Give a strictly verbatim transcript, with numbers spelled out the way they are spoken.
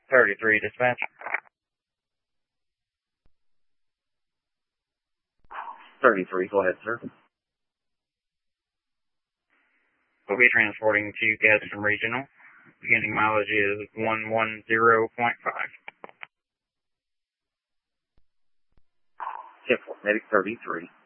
thirty-three, dispatch. thirty-three, go ahead, sir. We'll be transporting to Gadsden Regional. Beginning mileage is one one zero point five. ten four, medic thirty-three.